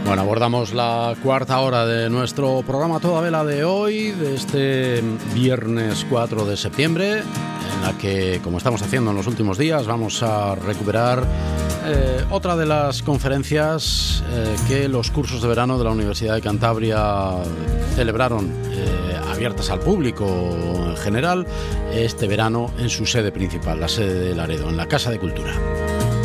Bueno, abordamos la cuarta hora de nuestro programa Toda Vela de hoy, de este viernes 4 de septiembre, en la que, como estamos haciendo en los últimos días, vamos a recuperar otra de las conferencias que los cursos de verano de la Universidad de Cantabria celebraron, abiertas al público en general, este verano en su sede principal, la sede de Laredo, en la Casa de Cultura.